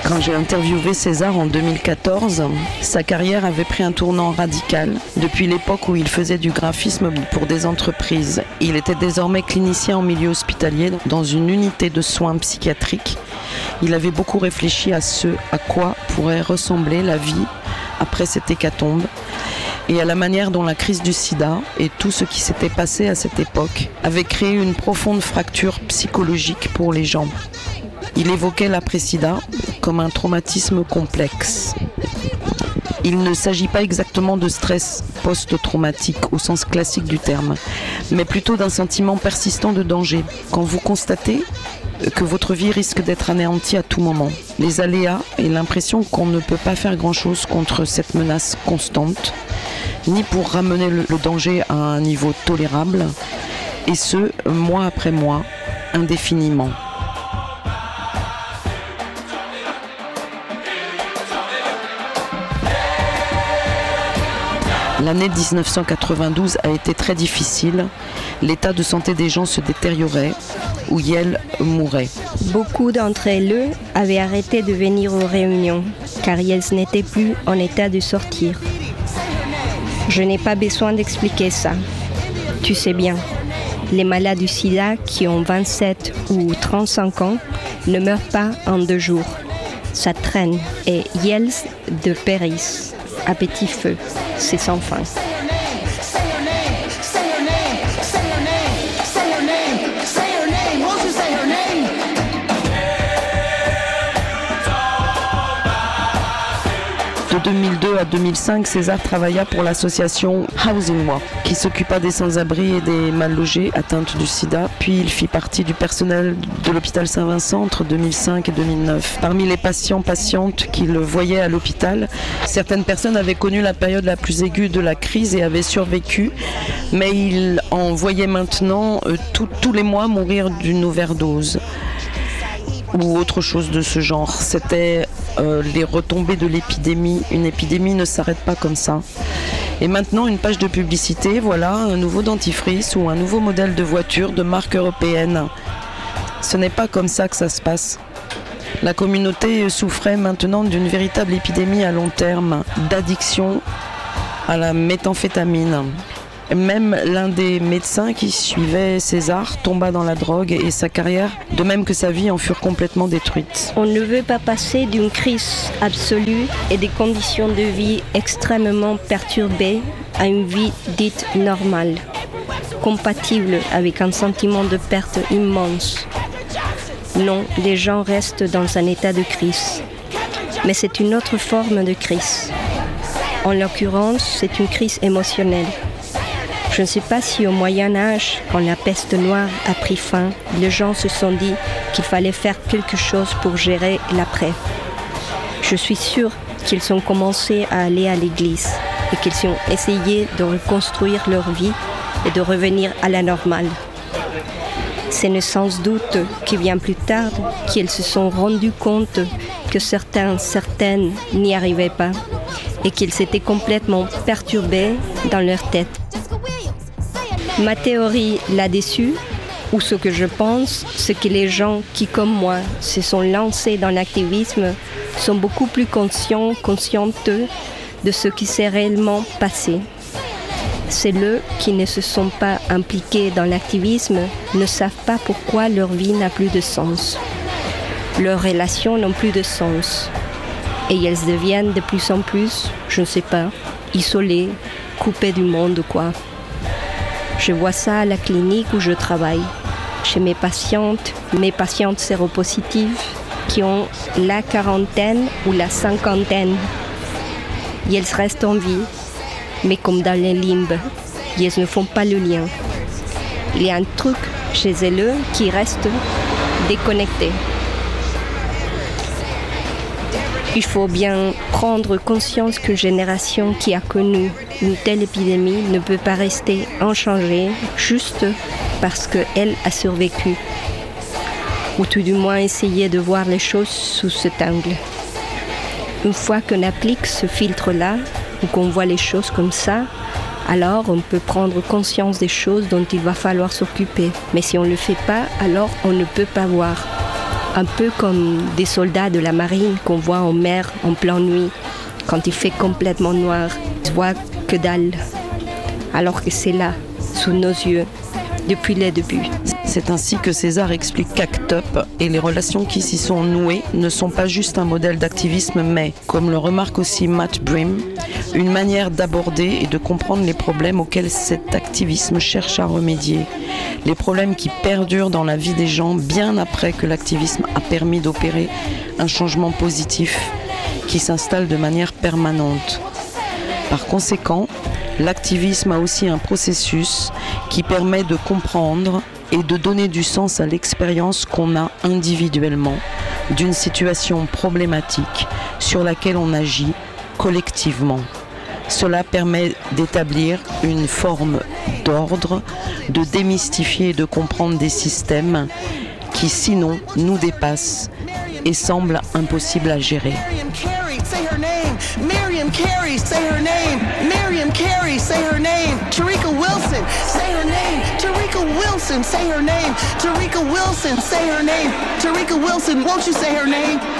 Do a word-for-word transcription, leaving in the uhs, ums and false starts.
Quand j'ai interviewé César en deux mille quatorze, sa carrière avait pris un tournant radical. Depuis l'époque où il faisait du graphisme pour des entreprises, il était désormais clinicien en milieu hospitalier dans une unité de soins psychiatriques. Il avait beaucoup réfléchi à ce à quoi pourrait ressembler la vie après cette hécatombe et à la manière dont la crise du sida et tout ce qui s'était passé à cette époque avait créé une profonde fracture psychologique pour les gens. Il évoquait l'après-sida comme un traumatisme complexe. Il ne s'agit pas exactement de stress post-traumatique au sens classique du terme, mais plutôt d'un sentiment persistant de danger. Quand vous constatez que votre vie risque d'être anéantie à tout moment, les aléas et l'impression qu'on ne peut pas faire grand-chose contre cette menace constante, ni pour ramener le danger à un niveau tolérable, et ce, mois après mois, indéfiniment. L'année dix-neuf cent quatre-vingt-douze a été très difficile. L'état de santé des gens se détériorait, ou Yel mourait. Beaucoup d'entre eux avaient arrêté de venir aux réunions, car Yel n'était plus en état de sortir. Je n'ai pas besoin d'expliquer ça. Tu sais bien, les malades du sida qui ont vingt-sept ou trente-cinq ans ne meurent pas en deux jours. Ça traîne et Yel de Péris, à petit feu, c'est sans fin. De deux mille deux à deux mille cinq, César travailla pour l'association Housing Work, qui s'occupa des sans-abri et des mal-logés atteints du sida. Puis il fit partie du personnel de l'hôpital Saint-Vincent entre deux mille cinq et deux mille neuf. Parmi les patients, patientes qui le voyaient à l'hôpital, certaines personnes avaient connu la période la plus aiguë de la crise et avaient survécu, mais il en voyait maintenant euh, tout, tous les mois mourir d'une overdose ou autre chose de ce genre. C'était euh, les retombées de l'épidémie. Une épidémie ne s'arrête pas comme ça. Et maintenant, une page de publicité, voilà, un nouveau dentifrice ou un nouveau modèle de voiture de marque européenne. Ce n'est pas comme ça que ça se passe. La communauté souffrait maintenant d'une véritable épidémie à long terme, d'addiction à la méthamphétamine. Même l'un des médecins qui suivait César tomba dans la drogue et sa carrière, de même que sa vie, en furent complètement détruites. On ne veut pas passer d'une crise absolue et des conditions de vie extrêmement perturbées à une vie dite normale, compatible avec un sentiment de perte immense. Non, les gens restent dans un état de crise. Mais c'est une autre forme de crise. En l'occurrence, c'est une crise émotionnelle. Je ne sais pas si au Moyen-Âge, quand la peste noire a pris fin, les gens se sont dit qu'il fallait faire quelque chose pour gérer l'après. Je suis sûre qu'ils ont commencé à aller à l'église et qu'ils ont essayé de reconstruire leur vie et de revenir à la normale. C'est sans doute que bien plus tard, qu'ils se sont rendus compte que certains, certaines n'y arrivaient pas et qu'ils s'étaient complètement perturbés dans leur tête. Ma théorie là-dessus, ou ce que je pense, c'est que les gens qui, comme moi, se sont lancés dans l'activisme sont beaucoup plus conscients, conscientes de ce qui s'est réellement passé. C'est eux qui ne se sont pas impliqués dans l'activisme, ne savent pas pourquoi leur vie n'a plus de sens. Leurs relations n'ont plus de sens. Et elles deviennent de plus en plus, je ne sais pas, isolées, coupées du monde ou quoi. Je vois ça à la clinique où je travaille, chez mes patientes, mes patientes séropositives qui ont la quarantaine ou la cinquantaine. Et elles restent en vie, mais comme dans les limbes, et elles ne font pas le lien. Il y a un truc chez elles qui reste déconnecté. Il faut bien prendre conscience qu'une génération qui a connu une telle épidémie ne peut pas rester inchangée juste parce qu'elle a survécu. Ou tout du moins essayer de voir les choses sous cet angle. Une fois qu'on applique ce filtre-là, ou qu'on voit les choses comme ça, alors on peut prendre conscience des choses dont il va falloir s'occuper. Mais si on ne le fait pas, alors on ne peut pas voir. Un peu comme des soldats de la marine qu'on voit en mer en pleine nuit, quand il fait complètement noir. On ne voit que dalle, alors que c'est là, sous nos yeux, depuis les débuts. C'est ainsi que César explique qu'Act Up et les relations qui s'y sont nouées ne sont pas juste un modèle d'activisme, mais, comme le remarque aussi Matt Brim, une manière d'aborder et de comprendre les problèmes auxquels cet activisme cherche à remédier. Les problèmes qui perdurent dans la vie des gens bien après que l'activisme a permis d'opérer un changement positif qui s'installe de manière permanente. Par conséquent, l'activisme a aussi un processus qui permet de comprendre et de donner du sens à l'expérience qu'on a individuellement d'une situation problématique sur laquelle on agit collectivement. Cela permet d'établir une forme d'ordre, de démystifier et de comprendre des systèmes qui sinon nous dépassent et semblent impossibles à gérer. Miriam Carey, say her name. Miriam Carey, say her name. Tarika Wilson, say her name. Tarika Wilson, say her name. Tarika Wilson, say her name. Tarika Wilson, won't you say her name?